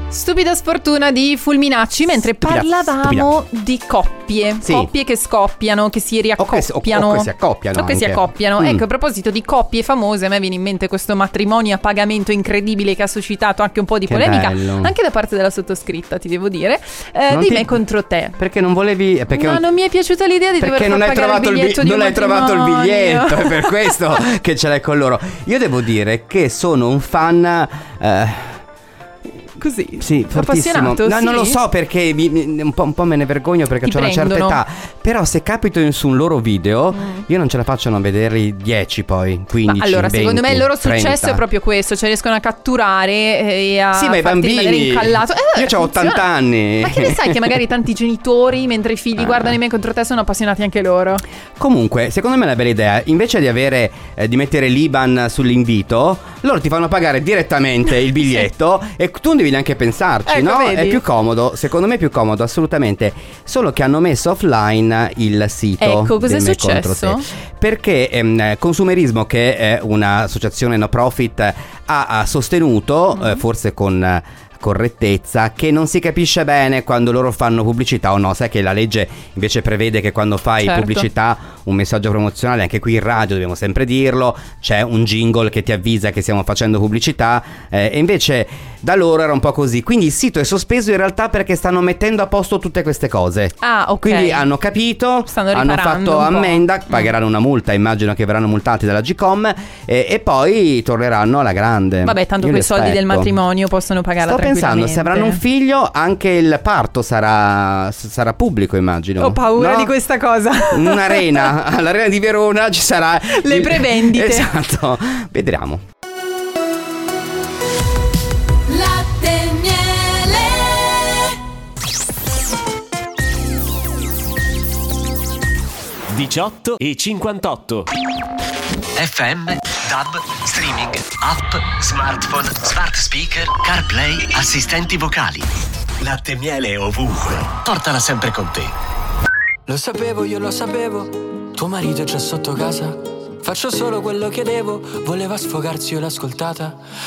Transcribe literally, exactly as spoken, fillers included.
Stupida sfortuna di Fulminacci, mentre Stupida, parlavamo stupida. di coppie, Sì. coppie che scoppiano, che si riaccoppiano, o che, o, o che si accoppiano o che si anche. accoppiano. Mm. Ecco, a proposito di coppie famose, a me viene in mente questo matrimonio a pagamento incredibile che ha suscitato anche un po' di Che polemica, bello. anche da parte della sottoscritta, ti devo dire, eh, Non di ti- me contro te. Perché non volevi perché no, non... non mi è piaciuta l'idea di Perché dover non far hai pagare trovato il il, biglietto bi- di un non hai trovato il matrimonio. biglietto, è per questo che ce l'hai con loro. Io devo dire che sono un fan eh, Così, sì, fortissimo. appassionato, No, sì? non lo so perché mi- mi- un, po', un po' me ne vergogno perché Ti ho una certa prendono. età. Però se capito in- su un loro video, Mm. io non ce la faccio a non vederli dieci poi, quindici, Ma allora, venti, secondo me il loro successo trenta. è proprio questo, cioè riescono a catturare e a Sì, ma i farti rimanere bambini. incallato. Eh, Io ho ottanta funziona. anni. Ma che ne sai che magari tanti genitori, mentre i figli Ah. guardano i me contro te, sono appassionati anche loro? Comunque, secondo me è una bella idea. Invece di avere eh, di mettere l'I B A N sull'invito, loro ti fanno pagare direttamente il biglietto e tu non devi neanche pensarci, Ecco, no? vedi? È più comodo, secondo me è più comodo, assolutamente. Solo che hanno messo offline il sito. Ecco, cos'è del Me Contro successo? Te. Perché ehm, Consumerismo, che è un'associazione no profit, ha, ha sostenuto, Mm. eh, forse con eh, correttezza, che non si capisce bene quando loro fanno pubblicità o no. Sai che la legge invece prevede che quando fai Certo. pubblicità, un messaggio promozionale, anche qui in radio dobbiamo sempre dirlo, c'è un jingle che ti avvisa che stiamo facendo pubblicità, eh, e invece da loro era un po' così. Quindi il sito è sospeso in realtà perché stanno mettendo a posto tutte queste cose. Ah, ok. Quindi hanno capito, Stanno hanno riparando fatto un po'. ammenda, pagheranno una multa, immagino che verranno multati dalla Gcom, e, e poi torneranno alla grande. Vabbè, tanto Io quei li soldi del aspetto. matrimonio possono pagarla Sto pensando, se avranno un tranquillamente. figlio, anche il parto sarà, sarà pubblico, immagino. Ho paura No? di questa cosa. In un'arena, all'arena di Verona ci sarà Le prevendite. Esatto, vedremo. Latte e miele. diciotto e cinquantotto. F M, DAB, streaming, app, smartphone, smart speaker, CarPlay, assistenti vocali. Latte e miele ovunque. Portala sempre con te. Lo sapevo, io lo sapevo. Tuo marito è già sotto casa. Faccio solo quello che devo. Voleva sfogarsi, io l'ho ascoltata.